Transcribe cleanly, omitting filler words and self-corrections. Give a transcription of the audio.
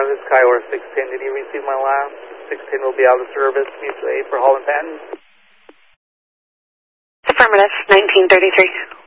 this is Kiowa 610. Did you receive my last? 610 will be out of service. Mutual aid for Holland Patton. Affirmative, 1933.